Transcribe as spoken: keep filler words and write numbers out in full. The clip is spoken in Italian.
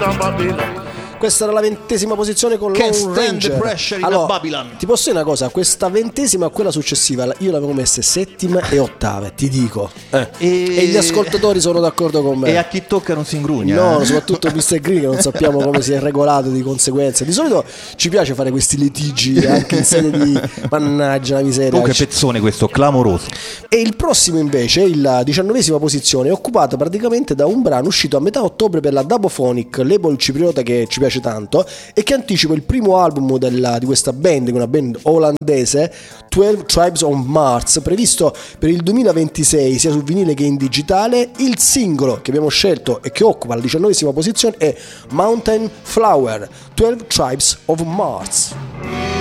Questa era la ventesima posizione con Can't Lone Stand the Ranger. Pressure in Allora, Babylon. ti posso dire una cosa, questa ventesima e quella successiva io l'avevo messe settime e ottave, ti dico. Eh. E... e gli ascoltatori sono d'accordo con me. E a chi tocca non si ingrugna. No, eh? soprattutto mister Green, che non sappiamo come si è regolato di conseguenza. Di solito ci piace fare questi litigi anche in sede di mannaggia la miseria. Comunque pezzone questo, clamoroso. E il prossimo invece, il diciannovesima posizione, è occupato praticamente da un brano uscito a metà ottobre per la Dabophonic, label cipriota che ci piace tanto e che anticipa il primo album della, di questa band, che è una band olandese, twelve Tribes on Mars, previsto per il duemilaventisei sia su vinile che in digitale. Il singolo che abbiamo scelto e che occupa la diciannovesima posizione è Mountain Flower, twelve Tribes of Mars.